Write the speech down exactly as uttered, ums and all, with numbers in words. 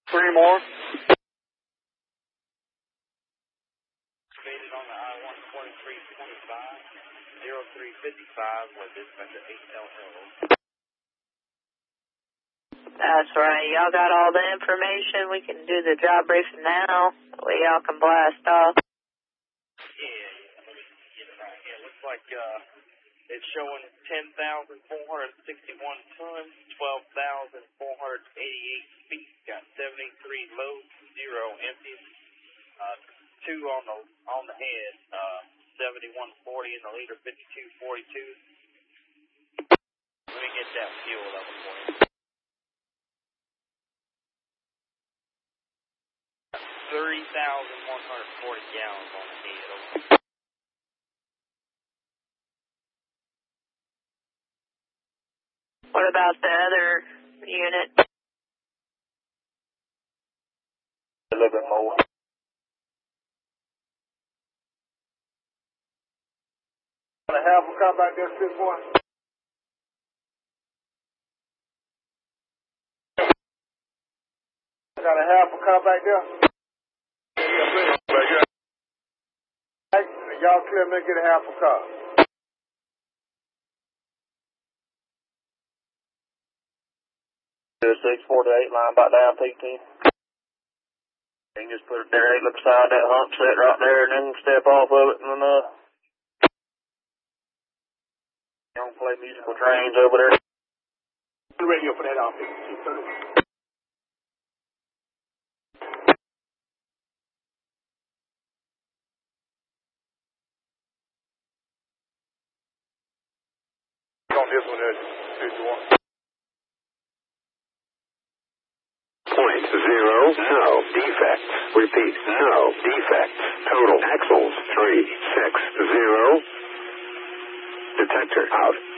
Three more. On the I one twenty-three twenty-five, zero three fifty-five with dispatcher eight L L. That's right. Y'all got all the information. We can do the job briefing now. We y'all can blast off. Yeah, yeah. It looks like uh, it's showing ten thousand four hundred sixty-one tons, twelve thousand four hundred eighty-eight feet, got seventy-three loads, zero empties, uh, two on the on the head, uh, seventy-one forty in the leader, fifty-two forty-two. Let me get that fuel level for you. thirty thousand one hundred forty gallons on the head. What about the other unit? A little bit more. Got a half a car back there, six one. Got a half a car back there. Yeah, back here. Y'all clear me, get a half a car. six forty-eight, line back down, P T. You can just put it there, look beside that hump, sit right there, and then step off of it, and then, uh, don't play musical trains over there. The radio for that outfit. On this one, there, fifty-one. Point zero, no defect. Repeat, no defect. Total axles, three, six, zero. Detector out.